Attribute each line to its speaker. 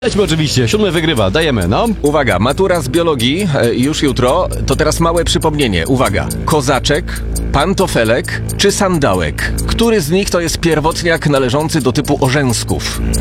Speaker 1: Lećmy oczywiście, 7 wygrywa, dajemy, no.
Speaker 2: Uwaga, matura z biologii już jutro, to teraz małe przypomnienie. Uwaga, kozaczek, pantofelek czy sandałek? Który z nich to jest pierwotniak należący do typu orzęsków?